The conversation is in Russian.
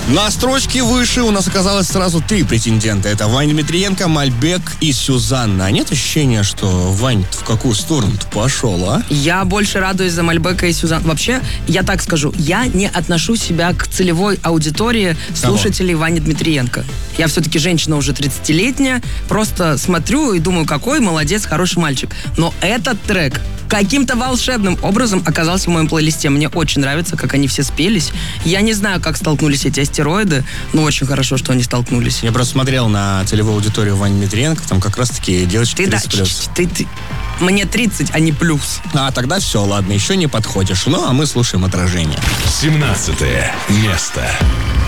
На строчке выше у нас оказалось сразу 3 претендента. Это Ваня Дмитриенко, Мальбек и Сюзанна. А нет ощущения, что Вань в какую сторону-то пошел, а? Я больше радуюсь за Мальбека и Сюзанну. Вообще, я так скажу, я не отношу себя к целевой аудитории слушателей Вани Дмитриенко. Я все-таки женщина уже 30-летняя, просто смотрю и думаю, какой молодец, хороший мальчик. Но этот трек каким-то волшебным образом оказался в моем плейлисте. Мне очень нравится, как они все спелись. Я не знаю, как столкнулись эти астероиды, но очень хорошо, что они столкнулись. Я просто смотрел на целевую аудиторию Вани Дмитриенко, там как раз-таки девочки 30+. Мне 30, а не плюс. А тогда все, ладно, еще не подходишь. Ну, а мы слушаем отражение. 17 место.